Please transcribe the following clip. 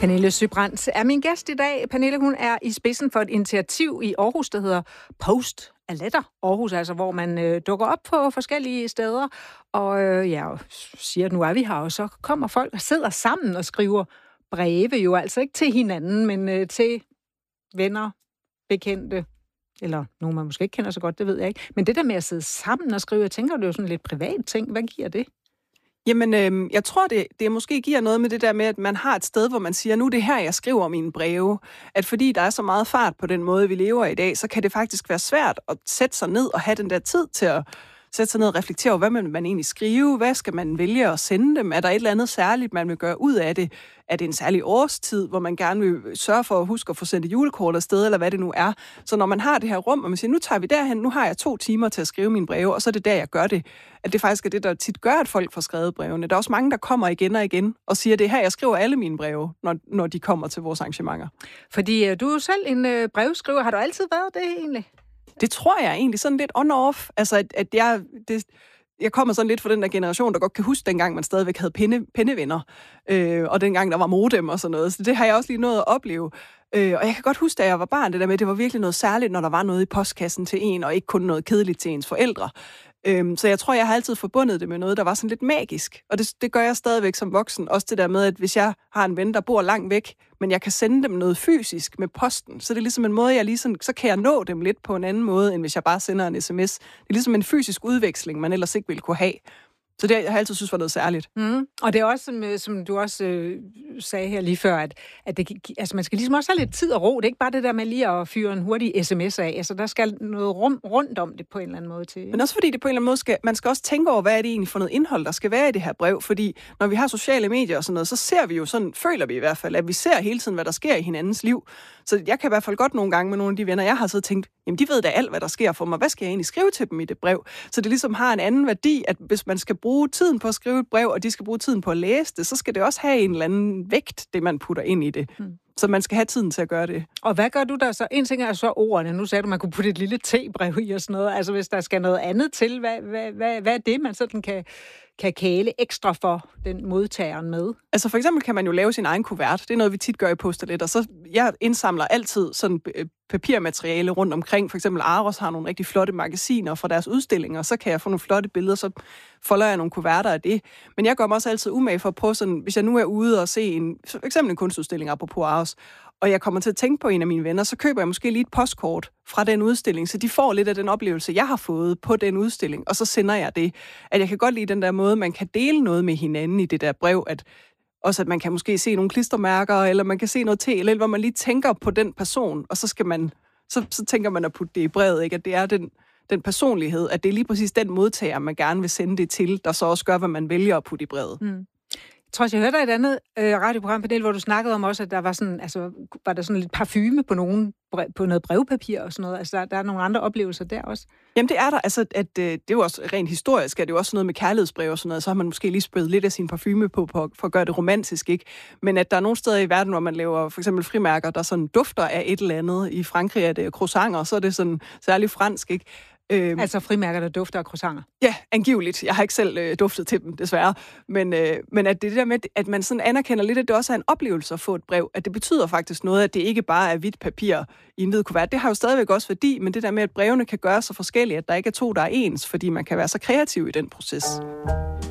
Pernille Søbrandt er min gæst i dag. Pernille, hun er i spidsen for et initiativ i Aarhus, der hedder Post a Letter Aarhus, altså hvor man dukker op på forskellige steder og siger, at nu er vi her, og så kommer folk og sidder sammen og skriver breve, jo altså ikke til hinanden, men til venner, bekendte, eller nogen, man måske ikke kender så godt, det ved jeg ikke. Men det der med at sidde sammen og skrive, jeg tænker, det er jo sådan lidt privat ting. Hvad giver det? Jamen, jeg tror, det måske giver noget med det der med, at man har et sted, hvor man siger, nu er det her, jeg skriver mine breve. At fordi der er så meget fart på den måde, vi lever i dag, så kan det faktisk være svært at sætte sig ned og have den der tid til at sætte sig ned og reflektere over, hvad man egentlig skrive, hvad skal man vælge at sende dem? Er der et eller andet særligt, man vil gøre ud af det? Er det en særlig årstid, hvor man gerne vil sørge for at huske at få sendt et julekort afsted, eller hvad det nu er? Så når man har det her rum, og man siger, nu tager vi derhen, nu har jeg 2 timer til at skrive mine breve, og så er det der, jeg gør det. At det faktisk er det, der tit gør, at folk får skrevet brevene. Der er også mange, der kommer igen og igen og siger, det er her, jeg skriver alle mine breve, når de kommer til vores arrangementer. Fordi du er jo selv en brevskriver. Har du altid været det egentlig? Det tror jeg egentlig sådan lidt on-off. Altså, at jeg kommer sådan lidt fra den der generation, der godt kan huske dengang, man stadigvæk havde pennevenner, og dengang der var modem og sådan noget. Så det har jeg også lige nået at opleve. Og jeg kan godt huske, da jeg var barn, det der med, det var virkelig noget særligt, når der var noget i postkassen til en, og ikke kun noget kedeligt til ens forældre. Så jeg tror, jeg har altid forbundet det med noget, der var sådan lidt magisk. Og det gør jeg stadigvæk som voksen. Også det der med, at hvis jeg har en ven, der bor langt væk, men jeg kan sende dem noget fysisk med posten, så det er ligesom en måde, så kan jeg nå dem lidt på en anden måde, end hvis jeg bare sender en sms. Det er ligesom en fysisk udveksling, man ellers ikke ville kunne have. Så det har jeg altid synes var noget særligt. Og det er også, som du også sagde her lige før, at det, altså man skal ligesom også have lidt tid og ro. Det er ikke bare det der med lige at fyre en hurtig sms af. Altså der skal noget rum rundt om det på en eller anden måde til. Men også fordi det på en eller anden måde man skal også tænke over, hvad er det egentlig for noget indhold, der skal være i det her brev. Fordi når vi har sociale medier og sådan noget, så ser vi jo sådan, føler vi i hvert fald, at vi ser hele tiden, hvad der sker i hinandens liv. Så jeg kan i hvert fald godt nogle gange med nogle af de venner, jeg har siddet og tænkt, jamen de ved da alt, hvad der sker for mig. Hvad skal jeg egentlig skrive til dem i det brev? Så det ligesom har en anden værdi, at hvis man skal bruge tiden på at skrive et brev, og de skal bruge tiden på at læse det, så skal det også have en eller anden vægt, det man putter ind i det. Så man skal have tiden til at gøre det. Og hvad gør du der så? En ting er så ordene. Nu sagde du, man kunne putte et lille tebrev i og sådan noget. Altså hvis der skal noget andet til, hvad er det, man sådan kan kæle ekstra for den modtageren med? Altså for eksempel kan man jo lave sin egen kuvert. Det er noget, vi tit gør i Post a Letter. Så jeg indsamler altid sådan papirmateriale rundt omkring. For eksempel Aros har nogle rigtig flotte magasiner fra deres udstillinger. Så kan jeg få nogle flotte billeder, så folder jeg nogle kuverter af det. Men jeg gør mig også altid umage for at prøve sådan, hvis jeg nu er ude og se for eksempel en kunstudstilling apropos Aros, og jeg kommer til at tænke på en af mine venner, så køber jeg måske lige et postkort fra den udstilling, så de får lidt af den oplevelse, jeg har fået på den udstilling, og så sender jeg det. At jeg kan godt lide den der måde, man kan dele noget med hinanden i det der brev, at man kan måske se nogle klistermærker, eller man kan se noget til, eller hvor man lige tænker på den person, og så tænker man at putte det i brevet, ikke? At det er den personlighed, at det er lige præcis den modtager, man gerne vil sende det til, der så også gør, hvad man vælger at putte i brevet. Jeg tror, jeg hørte dig et andet radioprogram, Pernille, hvor du snakkede om også, at der var sådan, altså, var der sådan lidt parfume på på noget brevpapir og sådan noget. Altså, der er nogle andre oplevelser der også. Jamen, det er der. Altså, at det er jo også rent historisk, at det er jo også noget med kærlighedsbrev og sådan noget, så har man måske lige spøget lidt af sin parfume på for at gøre det romantisk, ikke? Men at der er nogle steder i verden, hvor man laver for eksempel frimærker, der sådan dufter af et eller andet. I Frankrig er det croissanter, så er det sådan særligt fransk, ikke? Altså frimærker, der dufter af croissanter? Ja, angiveligt. Jeg har ikke selv duftet til dem, desværre. Men at det der med, at man sådan anerkender lidt, at det også er en oplevelse at få et brev, at det betyder faktisk noget, at det ikke bare er hvidt papir i en hvid kuvert. Det har jo stadigvæk også værdi, men det der med, at brevene kan gøre så forskellige, at der ikke er 2, der er ens, fordi man kan være så kreativ i den proces.